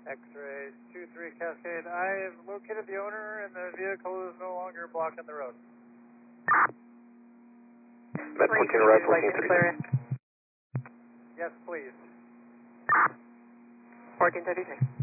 X-ray 23 Cascade. I have located the owner and the vehicle is no longer blocking the road. Met 14 right, 1436. Yes, please. 1436.